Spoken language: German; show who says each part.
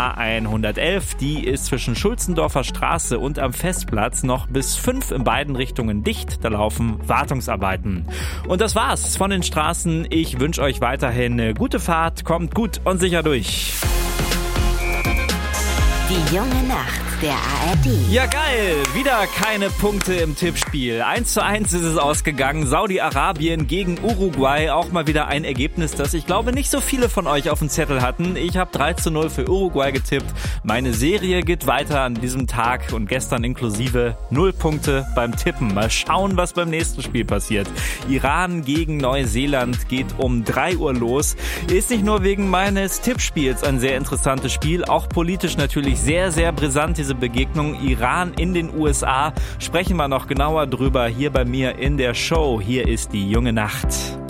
Speaker 1: A111. Die ist zwischen Schulzendorfer Straße und am Festplatz noch bis 5 in beiden Richtungen dicht. Da laufen Wartungsarbeiten. Und das war's von den Straßen. Ich wünsche euch weiterhin eine gute Fahrt. Kommt gut und sicher durch.
Speaker 2: Die junge Nacht der ARD.
Speaker 1: Ja geil, wieder keine Punkte im Tippspiel. 1:1 ist es ausgegangen. Saudi-Arabien gegen Uruguay. Auch mal wieder ein Ergebnis, das ich glaube nicht so viele von euch auf dem Zettel hatten. Ich habe 3:0 für Uruguay getippt. Meine Serie geht weiter an diesem Tag und gestern inklusive 0 Punkte beim Tippen. Mal schauen, was beim nächsten Spiel passiert. Iran gegen Neuseeland geht um 3 Uhr los. Ist nicht nur wegen meines Tippspiels ein sehr interessantes Spiel, auch politisch natürlich sehr, sehr brisant, diese Begegnung Iran in den USA. Sprechen wir noch genauer drüber hier bei mir in der Show. Hier ist die junge Nacht.